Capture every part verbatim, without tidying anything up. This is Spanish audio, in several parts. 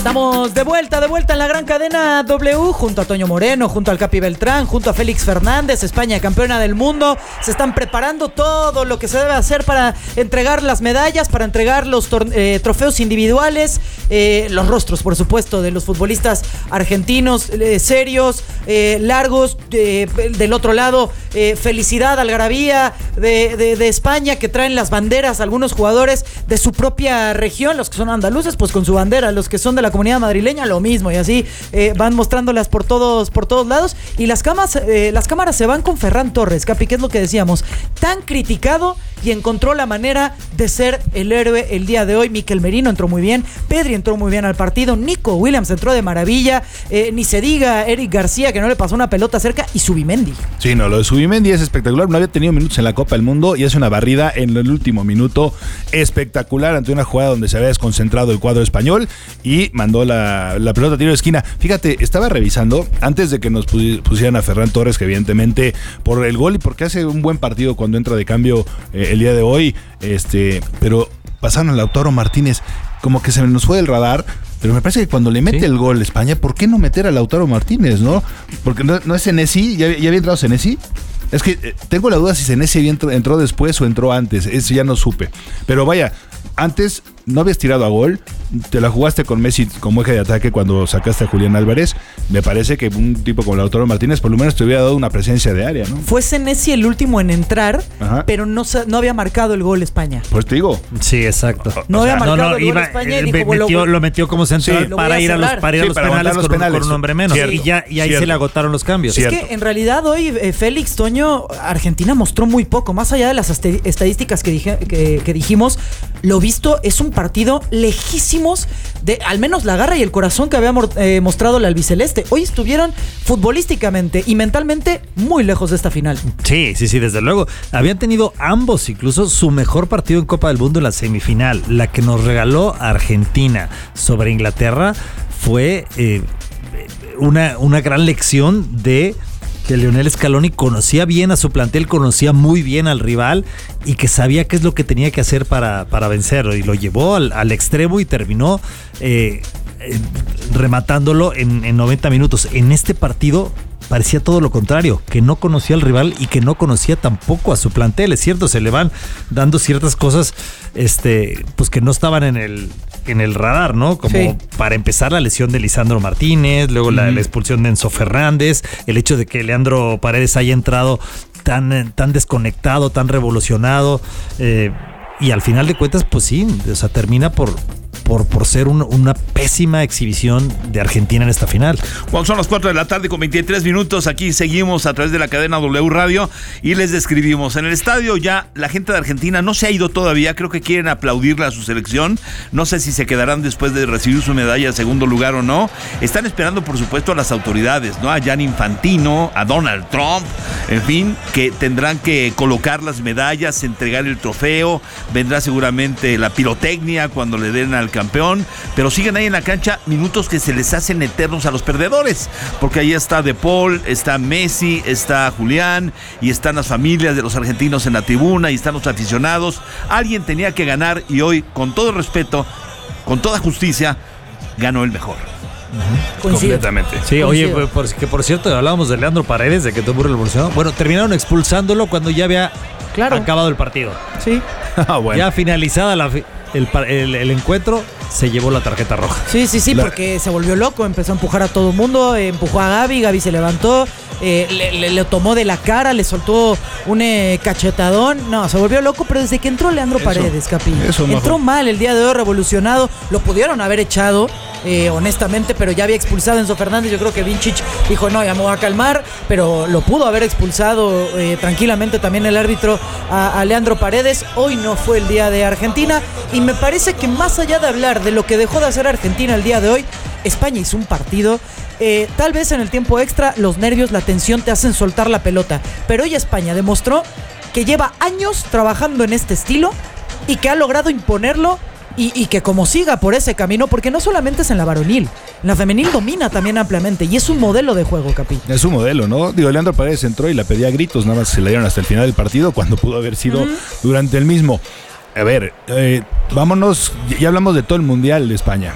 Estamos de vuelta, de vuelta en la gran cadena W, junto a Toño Moreno, junto al Capi Beltrán, junto a Félix Fernández. España campeona del mundo. Se están preparando todo lo que se debe hacer para entregar las medallas, para entregar los eh, trofeos individuales, eh, los rostros, por supuesto, de los futbolistas argentinos, eh, serios, eh, largos. Eh, del otro lado, eh, felicidad, algarabía de, de, de España, que traen las banderas, algunos jugadores de su propia región, los que son andaluces, pues con su bandera, los que son de la comunidad madrileña, lo mismo, y así eh, van mostrándolas por todos, por todos lados. Y las cámaras, eh, las cámaras se van con Ferran Torres, Capi, que es lo que decíamos, tan criticado, y encontró la manera de ser el héroe el día de hoy. Mikel Merino entró muy bien, Pedri entró muy bien al partido, Nico Williams entró de maravilla, eh, ni se diga Eric García, que no le pasó una pelota cerca, y Zubimendi. Sí, no, lo de Zubimendi es espectacular. No había tenido minutos en la Copa del Mundo y hace una barrida en el último minuto espectacular ante una jugada donde se había desconcentrado el cuadro español y mandó la, la pelota a tiro de esquina. Fíjate, estaba revisando antes de que nos pusieran a Ferran Torres, que evidentemente por el gol y porque hace un buen partido cuando entra de cambio eh, el día de hoy, este, pero pasaron a Lautaro Martínez, como que se nos fue del radar. Pero me parece que cuando le mete ¿Sí? el gol España, ¿por qué no meter a Lautaro Martínez, no? Porque no, no es Senesi, ¿ya, ya había entrado Senesi? Es que eh, tengo la duda si Senesi entró, entró después o entró antes, eso ya no supe. Pero vaya, antes no habías tirado a gol, te la jugaste con Messi como eje de ataque cuando sacaste a Julián Álvarez. Me parece que un tipo como Lautaro Martínez por lo menos te hubiera dado una presencia de área, ¿no? Fue Senesi el último en entrar, Ajá. pero no, no había marcado el gol España. Pues te digo. Sí, exacto. No o había sea, marcado no, no, el iba, gol España y eh, dijo, metió, lo, lo metió como central sí, para, ir a los, para ir a sí, los para penales, los con, penales con un hombre menos. Cierto, y ya y ahí cierto. se le agotaron los cambios. Es Cierto. que en realidad hoy, eh, Félix, Toño, Argentina mostró muy poco. Más allá de las estadísticas que, dije, que, que dijimos, lo visto es un partido lejísimos de al menos la garra y el corazón que había eh, mostrado la albiceleste. Hoy estuvieron futbolísticamente y mentalmente muy lejos de esta final. Sí, sí, sí, desde luego. Habían tenido ambos incluso su mejor partido en Copa del Mundo en la semifinal. La que nos regaló Argentina sobre Inglaterra fue eh, una, una gran lección de que Lionel Scaloni conocía bien a su plantel, conocía muy bien al rival y que sabía qué es lo que tenía que hacer para, para vencerlo, y lo llevó al, al extremo y terminó eh, eh, rematándolo en, en noventa minutos. En este partido parecía todo lo contrario, que no conocía al rival y que no conocía tampoco a su plantel. Es cierto, se le van dando ciertas cosas este, pues que no estaban en el en el radar, ¿no? Como sí. para empezar, la lesión de Lisandro Martínez, luego la, mm. la expulsión de Enzo Fernández, el hecho de que Leandro Paredes haya entrado tan, tan desconectado, tan revolucionado, eh, y al final de cuentas, pues sí, o sea, termina por... Por, por ser un, una pésima exhibición de Argentina en esta final. Bueno, son las cuatro de la tarde con veintitrés minutos. Aquí seguimos a través de la cadena W Radio y les describimos. En el estadio ya la gente de Argentina no se ha ido todavía. Creo que quieren aplaudirle a su selección. No sé si se quedarán después de recibir su medalla en segundo lugar o no. Están esperando, por supuesto, a las autoridades, ¿no? A Gianni Infantino, a Donald Trump, en fin, que tendrán que colocar las medallas, entregar el trofeo. Vendrá seguramente la pirotecnia cuando le den al campeón, pero siguen ahí en la cancha minutos que se les hacen eternos a los perdedores, porque ahí está De Paul, está Messi, está Julián, y están las familias de los argentinos en la tribuna, y están los aficionados. Alguien tenía que ganar, y hoy, con todo respeto, con toda justicia, ganó el mejor. Uh-huh. Completamente. Sí, Coincido. Oye, por, que por cierto, hablábamos de Leandro Paredes, de que todo muy revolucionado. Bueno, terminaron expulsándolo cuando ya había claro. acabado el partido. Sí. ah, bueno. Ya finalizada la... Fi- El, el, el encuentro, se llevó la tarjeta roja. Sí, sí, sí, la... porque se volvió loco, empezó a empujar a todo el mundo, eh, empujó a Gaby, Gaby se levantó, eh, le, le, le tomó de la cara, le soltó un eh, cachetadón. No, se volvió loco, pero desde que entró Leandro eso, Paredes, Capi, eso entró mal el día de hoy, revolucionado. Lo pudieron haber echado, eh, honestamente, pero ya había expulsado a Enzo Fernández. Yo creo que Vincic dijo, no, ya me voy a calmar, pero lo pudo haber expulsado eh, tranquilamente también el árbitro a, a Leandro Paredes. Hoy no fue el día de Argentina, y me parece que más allá de hablar de lo que dejó de hacer Argentina el día de hoy, España hizo un partido. Eh, tal vez en el tiempo extra los nervios, la tensión te hacen soltar la pelota, pero hoy España demostró que lleva años trabajando en este estilo y que ha logrado imponerlo, y, y que como siga por ese camino, porque no solamente es en la varonil, en la femenil domina también ampliamente, y es un modelo de juego, Capi. Es un modelo, ¿no? Digo, Leandro Paredes entró y la pedía a gritos, nada más se la dieron hasta el final del partido, cuando pudo haber sido uh-huh. durante el mismo. A ver, eh, vámonos, ya hablamos de todo el Mundial de España.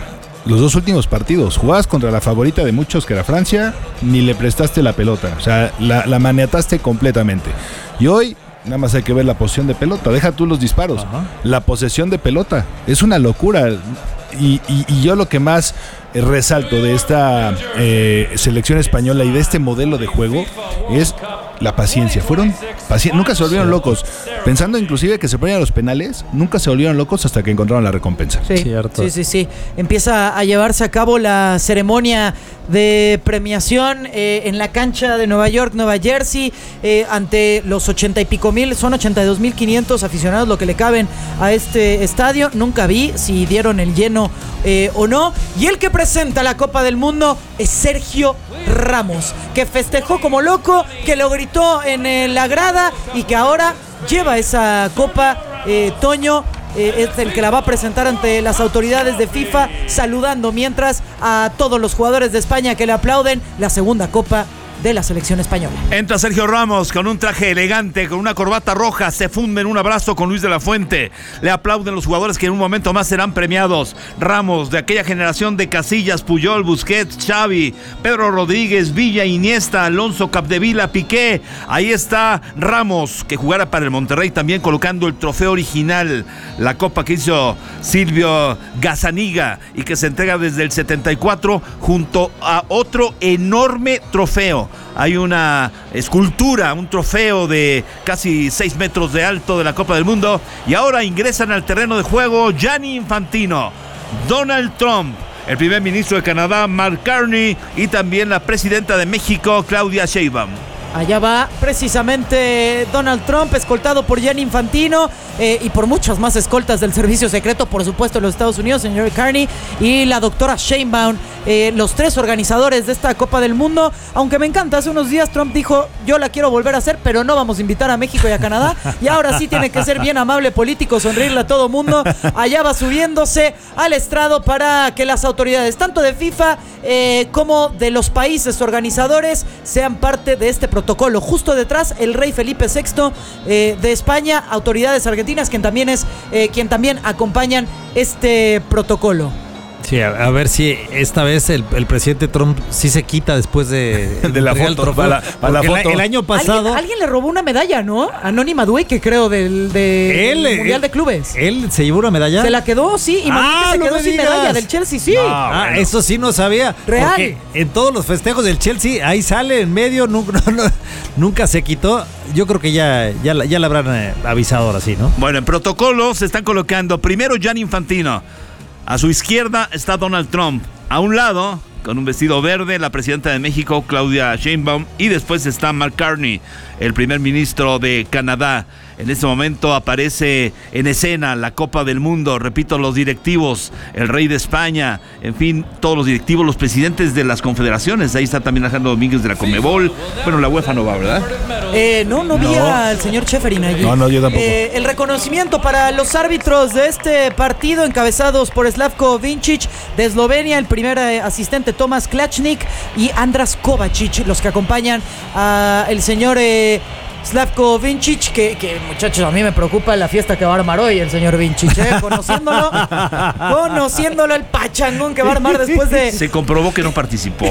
los dos últimos partidos. Jugabas contra la favorita de muchos, que era Francia, ni le prestaste la pelota. O sea, la, la maniataste completamente. Y hoy, nada más hay que ver la posición de pelota. Deja tú los disparos. Ajá. La posesión de pelota. Es una locura. Y, y, y yo lo que más resalto de esta eh, selección española y de este modelo de juego es la paciencia. Fueron paci- nunca se volvieron locos. Pensando inclusive que se ponían los penales, nunca se volvieron locos hasta que encontraron la recompensa. Sí, Cierto. sí, sí, sí. Empieza a llevarse a cabo la ceremonia de premiación eh, en la cancha de Nueva York, Nueva Jersey, eh, ante los ochenta y pico mil, son ochenta y dos mil quinientos aficionados lo que le caben a este estadio. Nunca vi si dieron el lleno eh, o no. Y el que presenta la Copa del Mundo es Sergio Ramos, que festejó como loco, que lo gritó en eh, la grada y que ahora lleva esa copa, eh, Toño. Eh, es el que la va a presentar ante las autoridades de FIFA, saludando mientras a todos los jugadores de España que le aplauden la segunda copa de la selección española. Entra Sergio Ramos con un traje elegante, con una corbata roja, se funde en un abrazo con Luis de la Fuente. Le aplauden los jugadores que en un momento más serán premiados. Ramos, de aquella generación de Casillas, Puyol, Busquets, Xavi, Pedro Rodríguez, Villa, Iniesta, Alonso, Capdevila, Piqué. Ahí está Ramos, que jugará para el Monterrey también, colocando el trofeo original, la copa que hizo Silvio Gazzaniga y que se entrega desde el setenta y cuatro junto a otro enorme trofeo. Hay una escultura, un trofeo de casi seis metros de alto de la Copa del Mundo. Y ahora ingresan al terreno de juego Gianni Infantino, Donald Trump, el primer ministro de Canadá, Mark Carney, y también la presidenta de México, Claudia Sheinbaum. Allá va precisamente Donald Trump, escoltado por Gianni Infantino eh, y por muchas más escoltas del servicio secreto, por supuesto, de los Estados Unidos, señor Carney y la doctora Sheinbaum, eh, los tres organizadores de esta Copa del Mundo. Aunque me encanta, hace unos días Trump dijo, yo la quiero volver a hacer, pero no vamos a invitar a México y a Canadá. Y ahora sí tiene que ser bien amable político, sonreírle a todo mundo. Allá va subiéndose al estrado para que las autoridades, tanto de FIFA eh, como de los países organizadores, sean parte de este protocolo. Justo detrás, el rey Felipe sexto eh, de España, autoridades argentinas, quien también es eh, quien también acompañan este protocolo. Sí, a, a ver si esta vez el, el presidente Trump sí se quita después de, de la foto, trofeo, para, para la foto. El, el año pasado ¿Alguien, alguien le robó una medalla, ¿no? Anónima Dueque, creo, del, de, él, del Mundial él, de Clubes. ¿Él se llevó una medalla? Se la quedó, sí, y ah, se no quedó me sin digas. medalla del Chelsea, sí. No, ah, bueno. Eso sí no sabía. Real. Porque en todos los festejos del Chelsea, ahí sale en medio, nunca, no, no, nunca se quitó. Yo creo que ya, ya, ya la habrán eh, avisado ahora sí, ¿no? Bueno, en protocolo se están colocando primero Gianni Infantino. A su izquierda está Donald Trump. A un lado, con un vestido verde, la presidenta de México, Claudia Sheinbaum. Y después está Mark Carney, el primer ministro de Canadá. En este momento aparece en escena la Copa del Mundo. Repito, los directivos, el rey de España, en fin, todos los directivos, los presidentes de las confederaciones. Ahí está también Alejandro Domínguez de la Conmebol. Bueno, la UEFA no va, ¿verdad? Eh, no, no vi No. al señor Cheferin allí. No, no, yo tampoco. Eh, el reconocimiento para los árbitros de este partido, encabezados por Slavko Vincic de Eslovenia, el primer eh, asistente Tomas Klachnik y Andras Kovacic, los que acompañan al señor eh, Slavko Vincic, que, que muchachos, a mí me preocupa la fiesta que va a armar hoy el señor Vincic, ¿eh? Conociéndolo, conociéndolo el pachangón que va a armar después de... Se comprobó que no participó.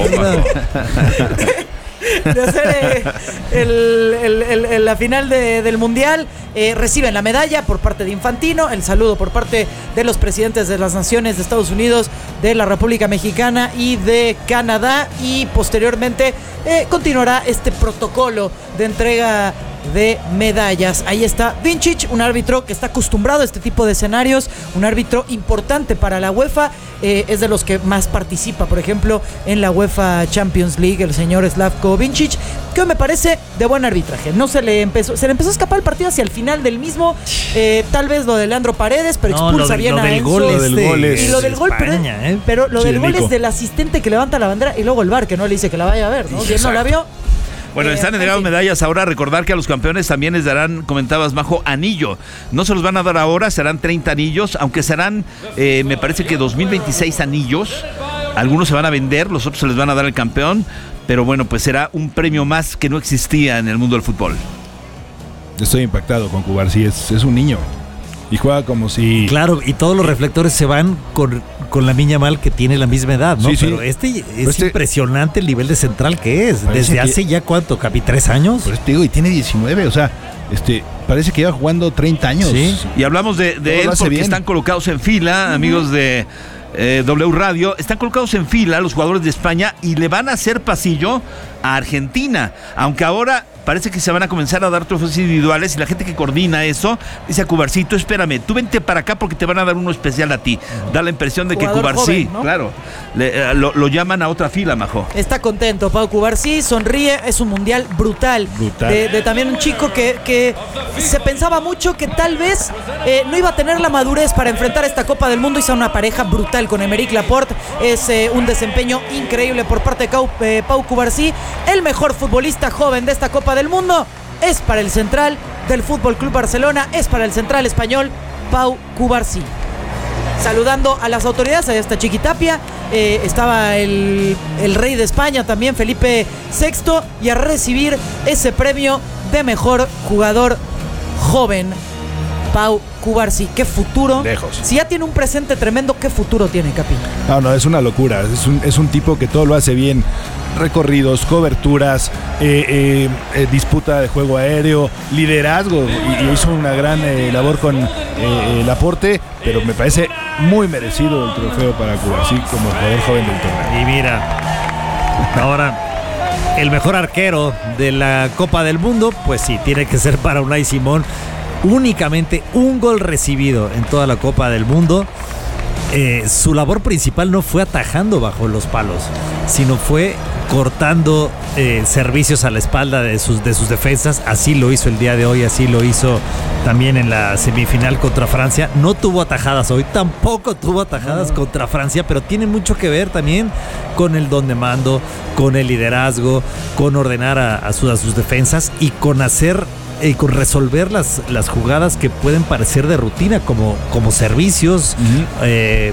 de hacer eh, el, el, el, el, la final de, del Mundial. Eh, reciben la medalla por parte de Infantino, el saludo por parte de los presidentes de las naciones de Estados Unidos, de la República Mexicana y de Canadá, y posteriormente eh, continuará este protocolo de entrega de medallas. Ahí está Vincic, un árbitro que está acostumbrado a este tipo de escenarios, un árbitro importante para la UEFA, eh, es de los que más participa, por ejemplo, en la UEFA Champions League, el señor Slavko Vincic, que me parece de buen arbitraje. No se le empezó, se le empezó a escapar el partido hacia el final del mismo, eh, tal vez lo de Leandro Paredes, pero no, expulsa lo, bien lo a del Enzo. gol Lo del este, gol es- Y lo del gol, pero, España, ¿eh? pero lo Sí, del gol Nico. es del asistente que levanta la bandera y luego el V A R que no le dice que la vaya a ver, ¿no? Si él no la vio. Bueno, Eh, están entregando en fin. medallas ahora. Recordar que a los campeones también les darán, comentabas, Majo, anillo. No se los van a dar ahora, serán treinta anillos, aunque serán, eh, me parece que dos mil veintiséis anillos. Algunos se van a vender, los otros se les van a dar al campeón. Pero bueno, pues será un premio más que no existía en el mundo del fútbol. Estoy impactado con Cubarsí, es, es un niño. Y juega como si... Claro, y todos los reflectores se van con, con Lamine Yamal, que tiene la misma edad, ¿no? Sí, sí. Pero este es Este- impresionante el nivel de central que es. Parece Desde que- hace ya, ¿cuánto, Capi? ¿Tres años? Por eso te digo, y tiene diecinueve, o sea, este, parece que lleva jugando treinta años. Sí. Y hablamos de, de Todo él lo hace porque bien. están colocados en fila, amigos de eh, W Radio. Están colocados en fila los jugadores de España y le van a hacer pasillo a Argentina. Aunque ahora parece que se van a comenzar a dar trofeos individuales y la gente que coordina eso dice a Cubarsito, espérame, tú vente para acá porque te van a dar uno especial a ti. Da la impresión de que Jugador Cubarsí, joven, ¿no? claro, le- eh, lo, lo llaman a otra fila, Majo. Está contento, Pau Cubarsí, sonríe, es un mundial brutal. Brutal. De, de también un chico que, que se pensaba mucho que tal vez eh, no iba a tener la madurez para enfrentar esta Copa del Mundo. Hizo una pareja brutal con Aymeric Laporte. Es eh, un desempeño increíble por parte de Cau- eh, Pau Cubarsí. El mejor futbolista joven de esta Copa del Mundo es para el central del Fútbol Club Barcelona, es para el central español Pau Cubarsí. Saludando a las autoridades, allá está Chiquitapia, eh, estaba el, el rey de España también, Felipe sexto, y a recibir ese premio de mejor jugador joven, Pau Cubarsí. Qué futuro. Lejos. Si ya tiene un presente tremendo, ¿qué futuro tiene, Capi? No, no, es una locura. Es un, es un tipo que todo lo hace bien. Recorridos, coberturas, eh, eh, eh, disputa de juego aéreo, liderazgo. Y, y hizo una gran eh, labor con eh, el aporte, pero me parece muy merecido el trofeo para Cubarsí como jugador joven del torneo. Y mira, ahora el mejor arquero de la Copa del Mundo, pues sí, tiene que ser para Unai Simón. Únicamente un gol recibido en toda la Copa del Mundo. Eh, su labor principal no fue atajando bajo los palos, sino fue cortando eh, servicios a la espalda de sus, de sus defensas. Así lo hizo el día de hoy, así lo hizo también en la semifinal contra Francia. No tuvo atajadas hoy, tampoco tuvo atajadas contra Francia, pero tiene mucho que ver también con el don de mando, con el liderazgo, con ordenar a, a, sus, a sus defensas y con hacer... y con resolver las, las jugadas que pueden parecer de rutina, como, como servicios, Uh-huh. eh,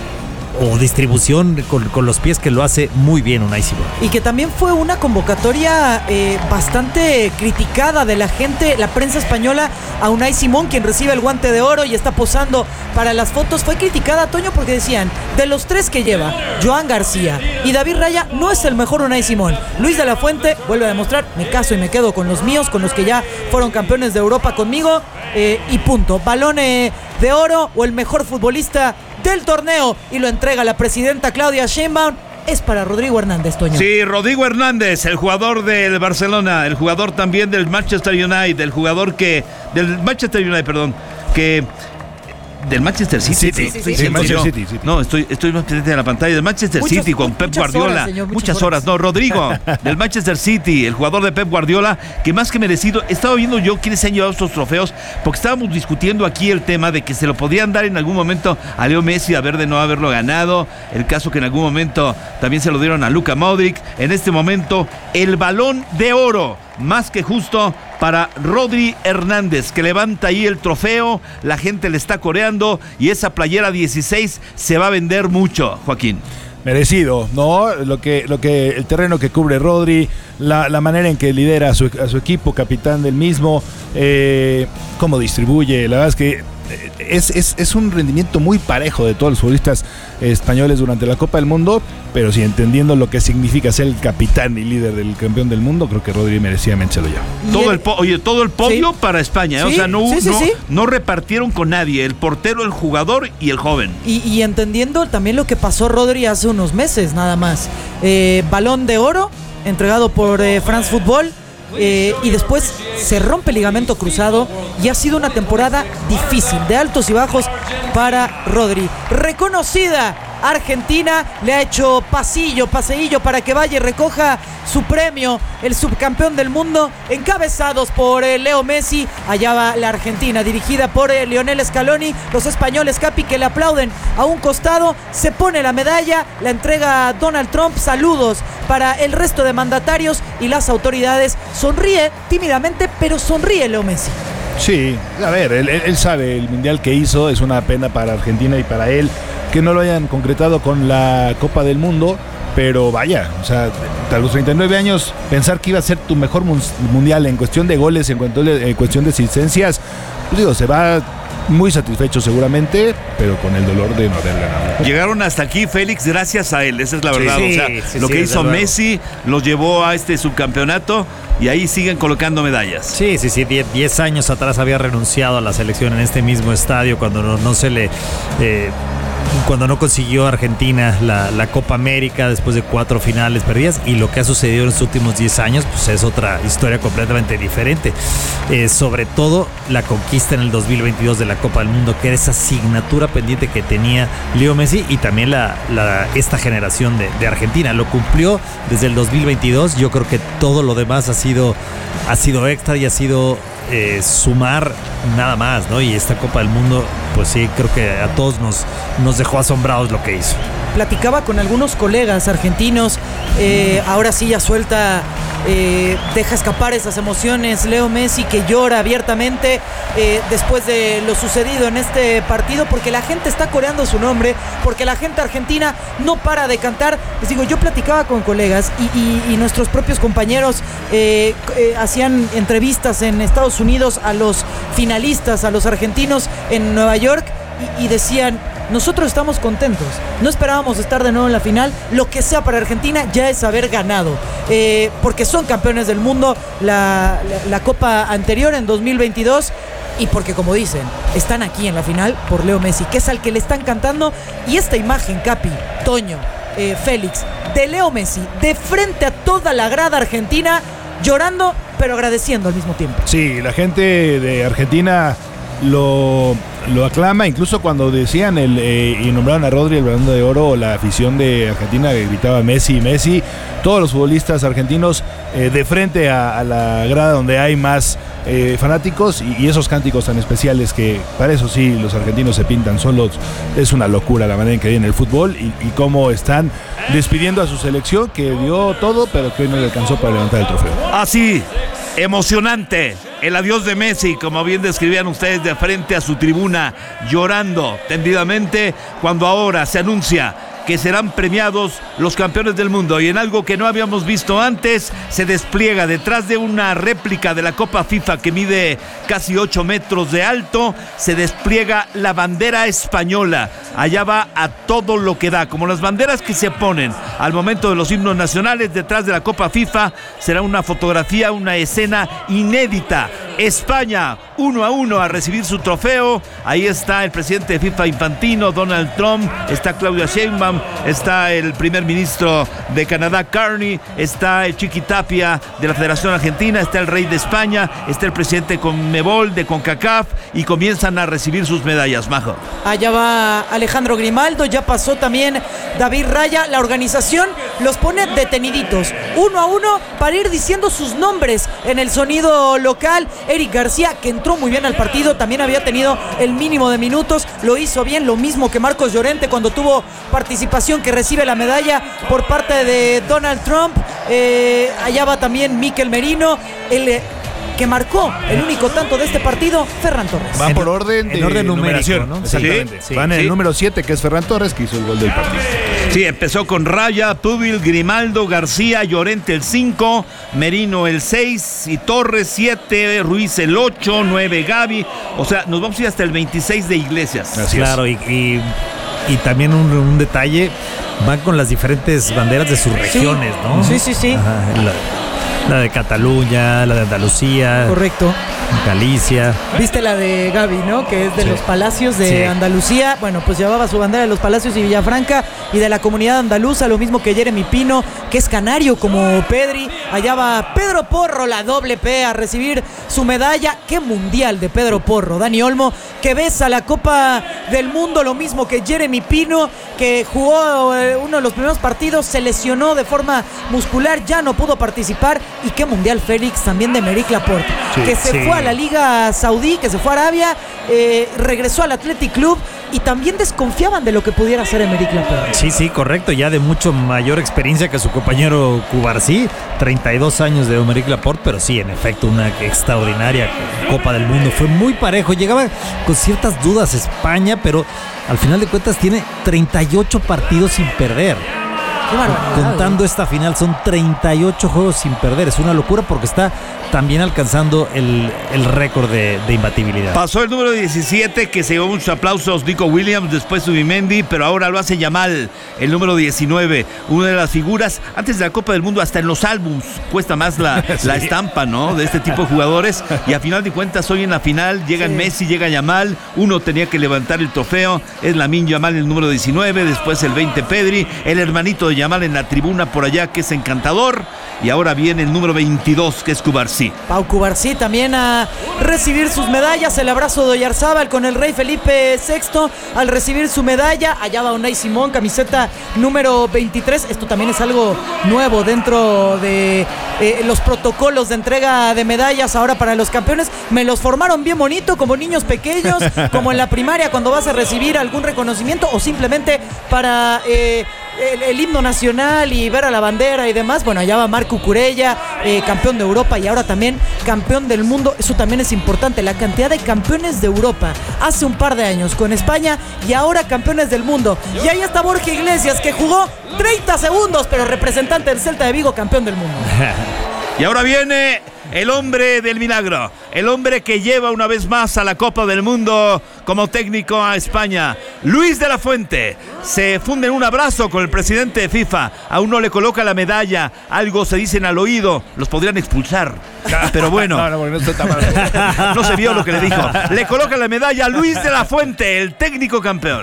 o distribución con, con los pies, que lo hace muy bien Unai Simón. Y que también fue una convocatoria eh, bastante criticada de la gente, la prensa española, a Unai Simón, quien recibe el guante de oro y está posando para las fotos. Fue criticada, Toño, porque decían, de los tres que lleva, Joan García y David Raya, no es el mejor Unai Simón. Luis de la Fuente vuelve a demostrar, me caso y me quedo con los míos, con los que ya fueron campeones de Europa conmigo, eh, y punto. Balón eh, de oro o el mejor futbolista del torneo, y lo entrega la presidenta Claudia Sheinbaum, es para Rodrigo Hernández, Toño. Sí, Rodrigo Hernández, el jugador del Barcelona, el jugador también del Manchester United, el jugador que... Del Manchester United, perdón, que... Del Manchester City. City, estoy sí, sí, diciendo Manchester yo. City, City. No, estoy, estoy más presente en la pantalla del Manchester Muchas- City con Pep muchas Guardiola. horas, señor, muchas muchas horas. horas. No, Rodrigo, del Manchester City, el jugador de Pep Guardiola, que más que merecido. Estaba viendo yo quiénes se han llevado estos trofeos, porque estábamos discutiendo aquí el tema de que se lo podían dar en algún momento a Leo Messi, a ver de no haberlo ganado. El caso que en algún momento también se lo dieron a Luka Modric. En este momento, el Balón de Oro, más que justo para Rodri Hernández, que levanta ahí el trofeo, la gente le está coreando y esa playera dieciséis se va a vender mucho, Joaquín. Merecido, ¿no? Lo que, lo que, el terreno que cubre Rodri, la, la manera en que lidera a su, a su equipo, capitán del mismo, eh, cómo distribuye, la verdad es que es, es, es un rendimiento muy parejo de todos los futbolistas españoles durante la Copa del Mundo, pero sí, entendiendo lo que significa ser el capitán y líder del campeón del mundo, creo que Rodri merecidamente se lo lleva. Todo el, po- oye, todo el podio Sí. para España, ¿eh? O Sí, sea, no, sí, sí, no, sí. no repartieron con nadie, el portero, el jugador y el joven. Y, y entendiendo también lo que pasó Rodri hace unos meses, nada más. Eh, balón de oro, entregado por eh, France Football. Eh, y después se rompe el ligamento cruzado y ha sido una temporada difícil, de altos y bajos para Rodri. Reconocida Argentina, le ha hecho pasillo, paseillo para que vaya y recoja su premio, el subcampeón del mundo, encabezados por eh, Leo Messi. Allá va la Argentina, dirigida por eh, Lionel Scaloni. Los españoles, Capi, que le aplauden a un costado, se pone la medalla, la entrega Donald Trump. Saludos para el resto de mandatarios y las autoridades. Sonríe tímidamente, pero sonríe Leo Messi. Sí, a ver, él, él- él sabe el mundial que hizo, es una pena para Argentina y para él que no lo hayan concretado con la Copa del Mundo, pero vaya, o sea, a los treinta y nueve años, pensar que iba a ser tu mejor mun- mundial en cuestión de goles, en, cuanto- en cuestión de asistencias, pues digo, se va muy satisfechos seguramente, pero con el dolor de no haber ganado. Llegaron hasta aquí, Félix, gracias a él, esa es la verdad. Sí, o sea, sí, lo sí, que desde hizo luego. Messi los llevó a este subcampeonato y ahí siguen colocando medallas. Sí, sí, sí, diez, diez años atrás había renunciado a la selección en este mismo estadio cuando no, no se le... Eh, cuando no consiguió Argentina la, la Copa América después de cuatro finales perdidas, y lo que ha sucedido en los últimos diez años pues es otra historia completamente diferente. Eh, sobre todo la conquista en el dos mil veintidós de la Copa del Mundo, que era esa asignatura pendiente que tenía Leo Messi y también la, la, esta generación de, de Argentina. Lo cumplió desde el dos mil veintidós. Yo creo que todo lo demás ha sido, ha sido extra y ha sido eh, sumar nada más, ¿no? Y esta Copa del Mundo, pues sí, creo que a todos nos, nos dejó asombrados lo que hizo. Platicaba con algunos colegas argentinos, eh, ahora sí ya suelta, eh, deja escapar esas emociones Leo Messi, que llora abiertamente eh, después de lo sucedido en este partido, porque la gente está coreando su nombre, porque la gente argentina no para de cantar. Les digo, yo platicaba con colegas y, y, y nuestros propios compañeros eh, eh, hacían entrevistas en Estados Unidos a los finalistas, a los argentinos en Nueva York, y, y decían: nosotros estamos contentos, no esperábamos estar de nuevo en la final, lo que sea para Argentina ya es haber ganado, eh, porque son campeones del mundo la, la, la Copa anterior en dos mil veintidós, y porque, como dicen, están aquí en la final por Leo Messi, que es al que le están cantando. Y esta imagen, Capi, Toño, eh, Félix, de Leo Messi de frente a toda la grada argentina, llorando pero agradeciendo al mismo tiempo. Sí, la gente de Argentina lo, lo aclama, incluso cuando decían el eh, y nombraron a Rodri el Balón de Oro, la afición de Argentina gritaba Messi, Messi. Todos los futbolistas argentinos eh, de frente a, a la grada donde hay más eh, fanáticos, y, y esos cánticos tan especiales que para eso sí los argentinos se pintan solos. Es una locura la manera en que viene el fútbol y, y cómo están despidiendo a su selección, que dio todo pero que hoy no le alcanzó para levantar el trofeo. Así, emocionante el adiós de Messi, como bien describían ustedes, de frente a su tribuna, llorando tendidamente, cuando ahora se anuncia que serán premiados los campeones del mundo, y en algo que no habíamos visto antes, se despliega detrás de una réplica de la Copa FIFA que mide casi ocho metros de alto, se despliega la bandera española. Allá va a todo lo que da, como las banderas que se ponen al momento de los himnos nacionales. Detrás de la Copa FIFA será una fotografía, una escena inédita. España uno a uno a recibir su trofeo. Ahí está el presidente de FIFA Infantino, Donald Trump, está Claudia Sheinbaum, está el primer ministro de Canadá, Carney, está el Chiqui Tapia de la Federación Argentina, está el rey de España, está el presidente de Conmebol, de CONCACAF, y comienzan a recibir sus medallas. Majo. Allá va Alejandro Grimaldo, ya pasó también David Raya. La organización los pone deteniditos, uno a uno, para ir diciendo sus nombres en el sonido local. Eric García, que entró muy bien al partido, también había tenido el mínimo de minutos, lo hizo bien, lo mismo que Marcos Llorente cuando tuvo participación, que recibe la medalla por parte de Donald Trump. Eh, allá va también Mikel Merino, el eh, que marcó el único tanto de este partido, Ferran Torres. Van En- por orden de en orden numérico, numeración, ¿no? exactamente. Sí, sí, Van en sí. el número siete, que es Ferran Torres, que hizo el gol del partido. Sí, empezó con Raya, Pubil, Grimaldo, García, Llorente el cinco, Merino el seis y Torres siete, Ruiz el ocho, nueve Gavi. O sea, nos vamos a ir hasta el veintiséis de Iglesias. Así Claro, y, y, y también un, un detalle, van con las diferentes banderas de sus regiones, ¿no? Sí, sí, sí. Ajá, la, la de Cataluña, la de Andalucía, Correcto. Galicia. Viste la de Gaby, ¿no? Que es de Sí. los Palacios de Sí. Andalucía. Bueno, pues llevaba su bandera de los Palacios y Villafranca, y de la comunidad andaluza, lo mismo que Jeremy Pino, que es canario como Pedri. Allá va Pedro Porro, la doble P, a recibir su medalla. ¡Qué mundial de Pedro Porro! Dani Olmo, que besa la Copa del Mundo, lo mismo que Jeremy Pino, que jugó eh, uno de los primeros partidos, se lesionó de forma muscular, ya no pudo participar. Y qué mundial, Félix, también de Emerick Laporte, Sí. que se Sí. fue a la Liga Saudí, que se fue a Arabia, eh, regresó al Athletic Club, y también desconfiaban de lo que pudiera hacer Emerick Laporte. Sí, sí, correcto, ya de mucho mayor experiencia que su compañero Cubarsí, treinta y dos años de Emerick Laporte, pero sí, en efecto, una extraordinaria Copa del Mundo. Fue muy parejo, llegaba con ciertas dudas España, pero al final de cuentas tiene treinta y ocho partidos sin perder. Qué barbaridad, Contando güey. esta final son treinta y ocho juegos sin perder. Es una locura porque está también alcanzando el, el récord de, de imbatibilidad. Pasó el número diecisiete, que se llevó muchos aplausos, Nico Williams, después Zubimendi, pero ahora lo hace Yamal, el número diecinueve, una de las figuras. Antes de la Copa del Mundo, hasta en los álbums cuesta más la, sí. la estampa, ¿no? De este tipo de jugadores. Y a final de cuentas, hoy en la final, llegan sí. Messi, llega Yamal, uno tenía que levantar el trofeo, es Lamine Yamal, el número diecinueve, después el veinte Pedri, el hermanito de Yamal en la tribuna por allá, que es encantador, y ahora viene el número veintidós, que es Cubarsí. Pau Cubarsí también a recibir sus medallas, el abrazo de Oyarzábal con el rey Felipe sexto al recibir su medalla. Allá va Unai Simón, camiseta número veintitrés. Esto también es algo nuevo dentro de eh, los protocolos de entrega de medallas ahora para los campeones. Me los formaron bien bonito, como niños pequeños, como en la primaria cuando vas a recibir algún reconocimiento o simplemente para eh, el, el himno nacional y ver a la bandera y demás. Bueno, allá va Marc Cucurella, eh, campeón de Europa y ahora también campeón del mundo. Eso también es importante, la cantidad de campeones de Europa hace un par de años con España y ahora campeones del mundo. Y ahí está Borja Iglesias, que jugó treinta segundos, pero representante del Celta de Vigo, campeón del mundo. Y ahora viene el hombre del milagro, el hombre que lleva una vez más a la Copa del Mundo como técnico a España, Luis de la Fuente. Se funde en un abrazo con el presidente de FIFA, aún no le coloca la medalla, algo se dicen al oído, los podrían expulsar, pero bueno, no, no, no, está mal. No se vio lo que le dijo. Le coloca la medalla a Luis de la Fuente, el técnico campeón.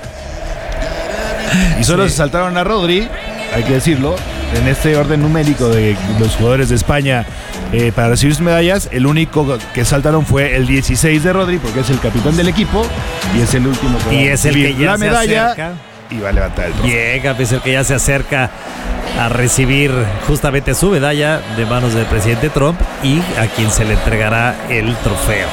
Y solo sí. se saltaron a Rodri, hay que decirlo, en este orden numérico de los jugadores de España eh, para recibir sus medallas. El único que saltaron fue el dieciséis de Rodri, porque es el capitán del equipo y es el último que y va es a el que ya la se medalla acerca. Y va a levantar el trofeo. Llega, es el que ya se acerca a recibir justamente su medalla de manos del presidente Trump y a quien se le entregará el trofeo.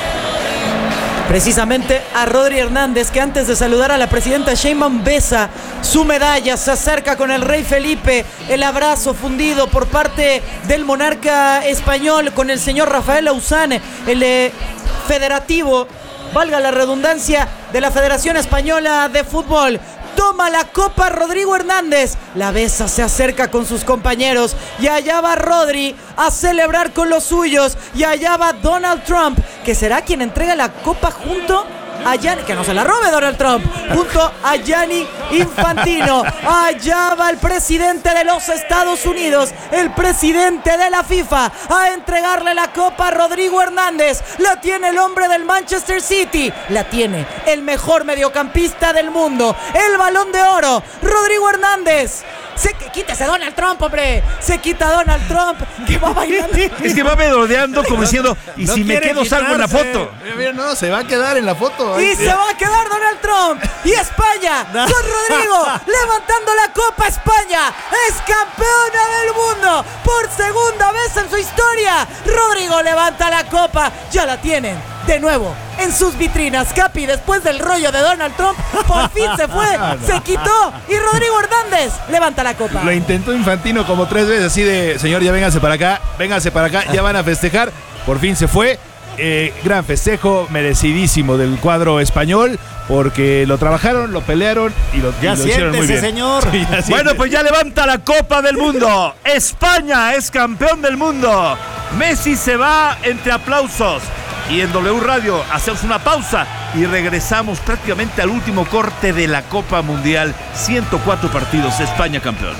Precisamente a Rodri Hernández, que antes de saludar a la presidenta Sheinbaum besa su medalla, se acerca con el rey Felipe, el abrazo fundido por parte del monarca español con el señor Rafael Auzán, el eh, federativo, valga la redundancia, de la Federación Española de Fútbol. Toma la copa Rodrigo Hernández, la besa, se acerca con sus compañeros y allá va Rodri a celebrar con los suyos y allá va Donald Trump, que será quien entrega la copa junto a Gianni, que no se la robe Donald Trump, junto a Gianni Infantino. Allá va el presidente de los Estados Unidos, el presidente de la FIFA, a entregarle la copa a Rodrigo Hernández. La tiene el hombre del Manchester City, la tiene el mejor mediocampista del mundo, el Balón de Oro, Rodrigo Hernández. Se quítese Donald Trump, hombre. Se quita Donald Trump, que va bailando. Es que va merodeando como diciendo, y no si me quedo quitarse. salgo en la foto. Mira, no, se va a quedar en la foto. Y se va a quedar Donald Trump. Y España, con Rodrigo, levantando la Copa España. Es campeona del mundo por segunda vez en su historia. Rodrigo levanta la copa. Ya la tienen de nuevo en sus vitrinas. Capi, después del rollo de Donald Trump, por fin se fue, se quitó. Y Rodrigo Hernández levanta la copa. Lo intentó Infantino como tres veces, así de, señor, ya véngase para acá, véngase para acá, ya van a festejar. Por fin se fue. Eh, gran festejo, merecidísimo del cuadro español, porque lo trabajaron, lo pelearon y lo, ya y lo hicieron muy bien. Señor. Sí, bueno, pues ya levanta la Copa del Mundo. España es campeón del mundo. Messi se va entre aplausos. Y en W Radio hacemos una pausa y regresamos prácticamente al último corte de la Copa Mundial. ciento cuatro partidos, España campeón.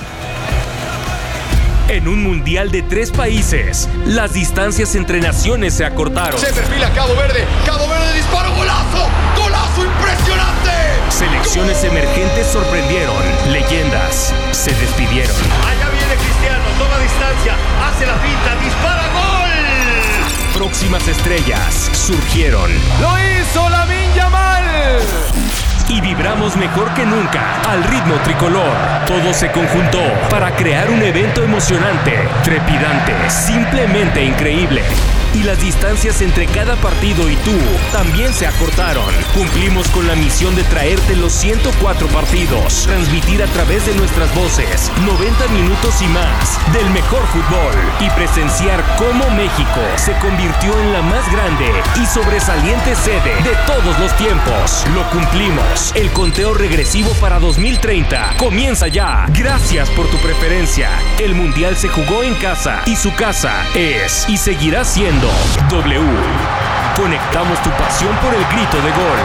En un mundial de tres países, las distancias entre naciones se acortaron. Se perfila Cabo Verde, Cabo Verde disparo, golazo, golazo impresionante. Selecciones emergentes sorprendieron, leyendas se despidieron. Allá viene Cristiano, toma distancia, hace la finta, dispara, gol. Próximas estrellas surgieron. Lo hizo Lamine Yamal. Y vibramos mejor que nunca al ritmo tricolor. Todo se conjuntó para crear un evento emocionante, trepidante, simplemente increíble. y las distancias entre cada partido y tú también se acortaron. Cumplimos con la misión de traerte los ciento cuatro partidos, transmitir a través de nuestras voces noventa minutos y más del mejor fútbol y presenciar cómo México se convirtió en la más grande y sobresaliente sede de todos los tiempos. Lo cumplimos. El conteo regresivo para dos mil treinta comienza ya. Gracias por tu preferencia. El Mundial se jugó en casa y su casa es y seguirá siendo W. Conectamos tu pasión por el grito de gol.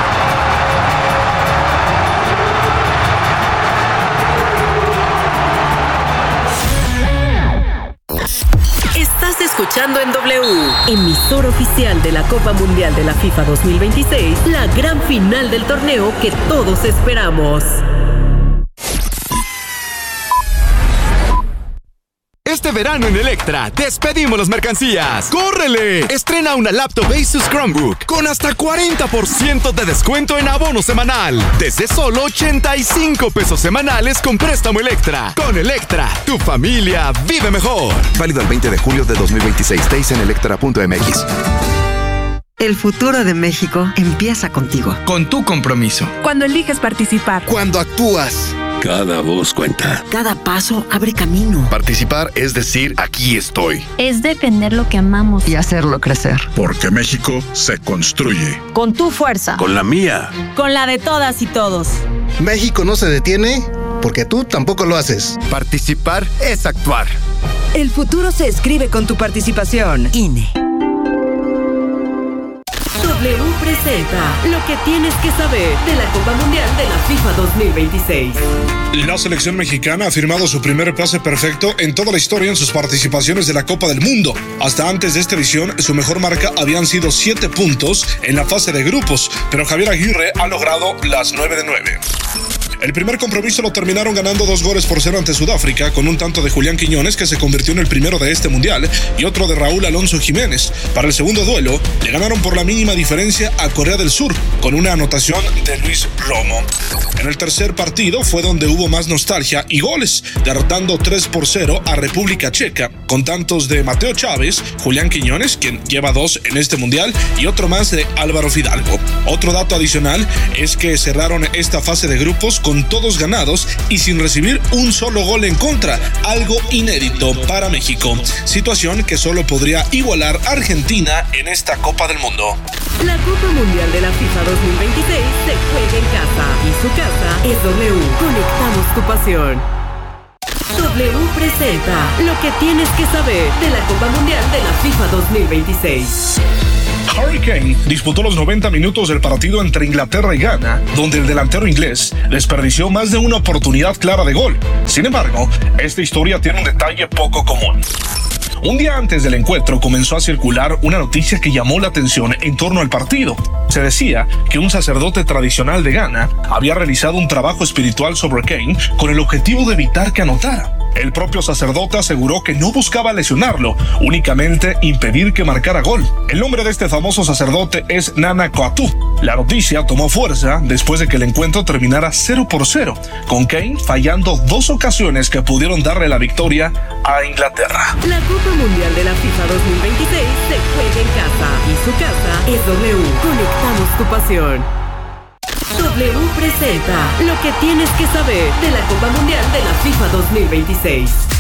Estás escuchando en W, emisor oficial de la Copa Mundial de la FIFA dos mil veintiséis, la gran final del torneo que todos esperamos. Este verano en Electra, despedimos las mercancías. ¡Córrele! Estrena una laptop Asus Chromebook con hasta cuarenta por ciento de descuento en abono semanal. Desde solo ochenta y cinco pesos semanales con préstamo Electra. Con Electra, tu familia vive mejor. Válido el veinte de julio de dos mil veintiséis. Detalles en electra punto m x. El futuro de México empieza contigo. Con tu compromiso. Cuando eliges participar. Cuando actúas. Cada voz cuenta. Cada paso abre camino. Participar es decir, aquí estoy. Es defender lo que amamos. Y hacerlo crecer. Porque México se construye. Con tu fuerza. Con la mía. Con la de todas y todos. México no se detiene porque tú tampoco lo haces. Participar es actuar. El futuro se escribe con tu participación. I N E. W presenta lo que tienes que saber de la Copa Mundial de la FIFA dos mil veintiséis. La selección mexicana ha firmado su primer pase perfecto en toda la historia en sus participaciones de la Copa del Mundo. Hasta antes de esta edición, su mejor marca habían sido siete puntos en la fase de grupos, pero Javier Aguirre ha logrado las nueve de nueve. El primer compromiso lo terminaron ganando dos goles por cero ante Sudáfrica, con un tanto de Julián Quiñones, que se convirtió en el primero de este mundial, y otro de Raúl Alonso Jiménez. Para el segundo duelo, le ganaron por la mínima diferencia a Corea del Sur, con una anotación de Luis Romo. En el tercer partido fue donde hubo más nostalgia y goles, derrotando tres por cero a República Checa, con tantos de Mateo Chávez, Julián Quiñones, quien lleva dos en este mundial, y otro más de Álvaro Fidalgo. Otro dato adicional es que cerraron esta fase de grupos con todos ganados y sin recibir un solo gol en contra, algo inédito para México, situación que solo podría igualar Argentina en esta Copa del Mundo. La Copa Mundial de la FIFA dos mil veintiséis se juega en casa y su casa es W. Conectamos tu pasión. W presenta lo que tienes que saber de la Copa Mundial de la FIFA dos mil veintiséis. Harry Kane disputó los noventa minutos del partido entre Inglaterra y Ghana, donde el delantero inglés desperdició más de una oportunidad clara de gol. Sin embargo, esta historia tiene un detalle poco común. Un día antes del encuentro comenzó a circular una noticia que llamó la atención en torno al partido. Se decía que un sacerdote tradicional de Ghana había realizado un trabajo espiritual sobre Kane con el objetivo de evitar que anotara. El propio sacerdote aseguró que no buscaba lesionarlo, únicamente impedir que marcara gol. El nombre de este famoso sacerdote es Nana Coatu. La noticia tomó fuerza después de que el encuentro terminara cero por cero, con Kane fallando dos ocasiones que pudieron darle la victoria a Inglaterra. La Copa Mundial de la FIFA dos mil veintiséis se juega en casa y su casa es W. Conectamos tu pasión. W presenta lo que tienes que saber de la Copa Mundial de la FIFA dos mil veintiséis.